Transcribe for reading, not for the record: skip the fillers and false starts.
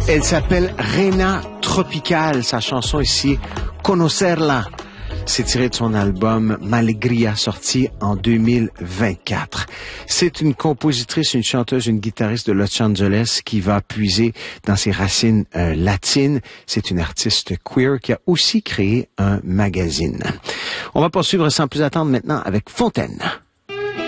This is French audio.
Elle s'appelle Reina Tropical. Sa chanson ici, Conocerla. C'est tiré de son album Malegria, sorti en 2024. C'est une compositrice, une chanteuse, une guitariste de Los Angeles qui va puiser dans ses racines latines. C'est une artiste queer qui a aussi créé un magazine. On va poursuivre sans plus attendre maintenant avec Fontaine.